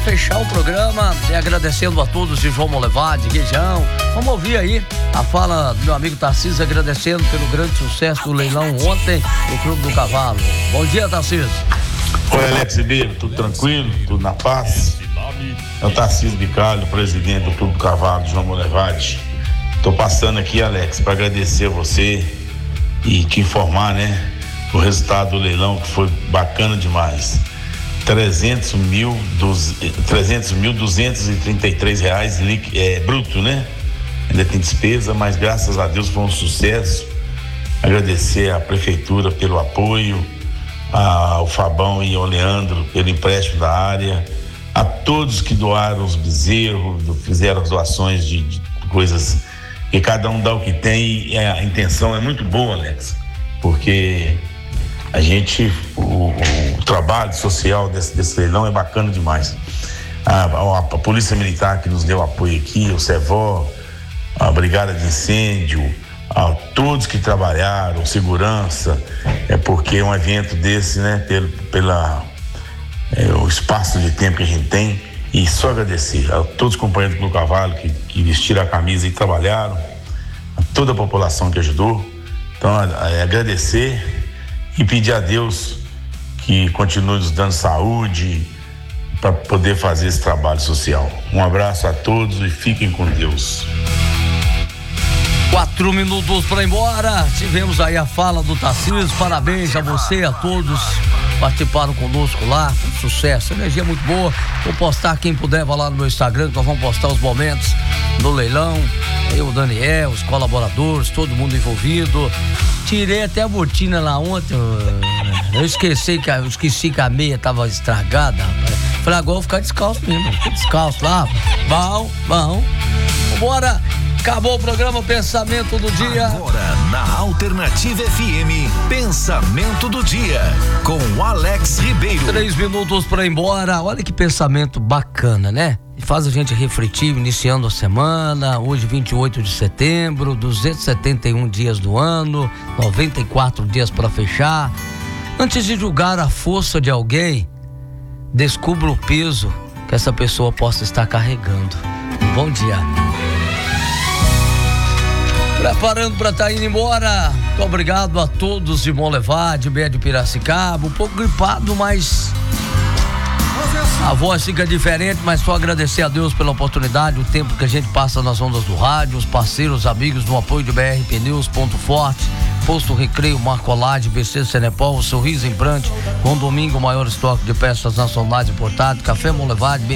fechar o programa e agradecendo a todos de João Molevade, região. Vamos ouvir aí a fala do meu amigo Tarcísio, agradecendo pelo grande sucesso do leilão ontem do Clube do Cavalo. Bom dia, Tarcísio. Oi, Alex Ribeiro, tudo tranquilo? Tudo na paz? É o Tarcísio Bicalho, presidente do Clube do Cavalo, João Molevade. Tô passando aqui, Alex, para agradecer a você e te informar, né, o resultado do leilão, que foi bacana demais. 300.233 reais bruto, né? Ainda tem despesa, mas graças a Deus foi um sucesso. Agradecer à prefeitura pelo apoio, ao Fabão e ao Leandro pelo empréstimo da área, a todos que doaram os bezerros, fizeram as doações de coisas, e cada um dá o que tem, e a intenção é muito boa, Alex, porque a gente, o trabalho social desse leilão é bacana demais. A Polícia Militar que nos deu apoio aqui, o CEVO, a Brigada de Incêndio, a todos que trabalharam, segurança, porque um evento desse, né, o espaço de tempo que a gente tem, e só agradecer a todos os companheiros do Cavalo que vestiram a camisa e trabalharam, a toda a população que ajudou. Então, agradecer e pedir a Deus que continue nos dando saúde para poder fazer esse trabalho social. Um abraço a todos e fiquem com Deus. 4 minutos para ir embora. Tivemos aí a fala do Tarcísio. Parabéns a você, a todos que participaram conosco lá. Sucesso, energia muito boa. Vou postar, quem puder, vai lá no meu Instagram, que nós vamos postar os momentos do leilão. Eu, o Daniel, os colaboradores, todo mundo envolvido. Tirei até a botina lá ontem. Eu esqueci que a meia tava estragada, rapaz. Falei, agora eu vou ficar descalço mesmo. Fiquei descalço lá. Bom. Vambora. Acabou o programa Pensamento do Dia. Agora, na Alternativa FM, Pensamento do Dia, com o Alex Ribeiro. 3 minutos para ir embora. Olha que pensamento bacana, né? Faz a gente refletir, iniciando a semana. Hoje, 28 de setembro, 271 dias do ano, 94 dias para fechar. Antes de julgar a força de alguém, descubra o peso que essa pessoa possa estar carregando. Bom dia. Preparando para estar indo embora. Muito obrigado a todos de Molevade, de Piracicaba. Um pouco gripado, mas a voz fica diferente, mas só agradecer a Deus pela oportunidade, o tempo que a gente passa nas ondas do rádio, os parceiros, amigos no apoio de BR Pneus, Ponto Forte, Posto Recreio, Marcolade, BC Senepol, Sorriso Implante, com domingo maior estoque de peças nacionais importadas, Café Molevade,